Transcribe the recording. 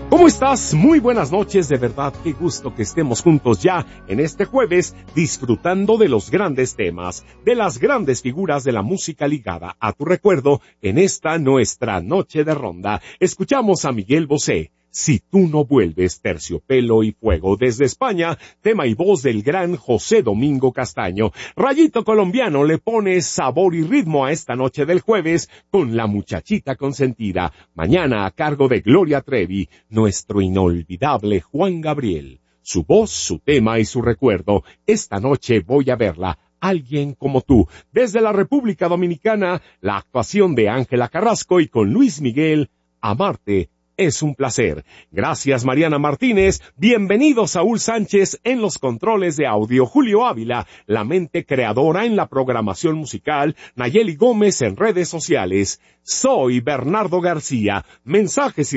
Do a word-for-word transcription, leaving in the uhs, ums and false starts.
¿Cómo estás? Muy buenas noches, de verdad, qué gusto que estemos juntos ya en este jueves, disfrutando de los grandes temas, de las grandes figuras de la música ligada a tu recuerdo en esta nuestra noche de ronda. Escuchamos a Miguel Bosé, Si tú no vuelves, Terciopelo y Fuego, desde España, tema y voz del gran José Domingo Castaño. Rayito Colombiano le pone sabor y ritmo a esta noche del jueves con La Muchachita Consentida. Mañana a cargo de Gloria Trevi, nuestro inolvidable Juan Gabriel. Su voz, su tema y su recuerdo. Esta noche voy a verla. Alguien como tú. Desde la República Dominicana, la actuación de Ángela Carrasco y con Luis Miguel, Amarte es un placer. Gracias, Mariana Martínez. Bienvenido, Saúl Sánchez, en los controles de audio. Julio Ávila, la mente creadora en la programación musical. Nayeli Gómez en redes sociales. Soy Bernardo García. Mensajes y